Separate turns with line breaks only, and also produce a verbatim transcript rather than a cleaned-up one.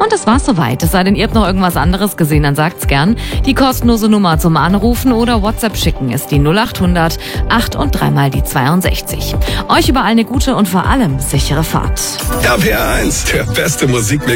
Und das war's soweit. Es sei denn, ihr habt noch irgendwas anderes gesehen, dann sagt's gern. Die kostenlose Nummer zum Anrufen oder WhatsApp schicken ist die null acht hundert acht und dreimal die zweiundsechzig. Euch überall eine gute und vor allem sichere Fahrt.
R P R eins, der beste Musikmix.